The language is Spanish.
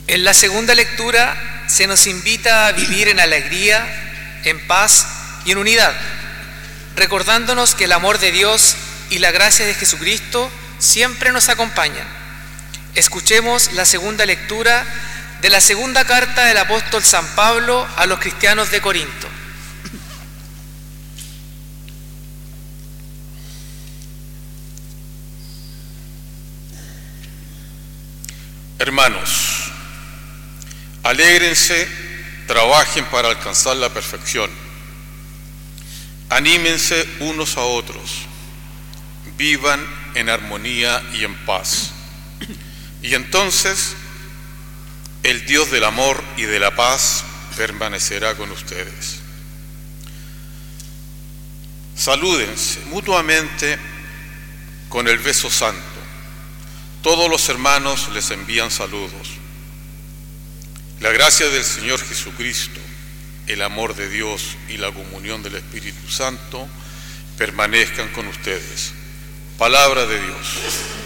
En la segunda lectura se nos invita a vivir en alegría, en paz y en unidad, recordándonos que el amor de Dios y la gracia de Jesucristo siempre nos acompañan. Escuchemos la segunda lectura de la segunda carta del apóstol San Pablo a los cristianos de Corinto. Hermanos, alégrense, trabajen para alcanzar la perfección. Anímense unos a otros, vivan en armonía y en paz. Y entonces el Dios del amor y de la paz permanecerá con ustedes. Salúdense mutuamente con el beso santo. Todos los hermanos les envían saludos. La gracia del Señor Jesucristo, el amor de Dios y la comunión del Espíritu Santo permanezcan con ustedes. Palabra de Dios.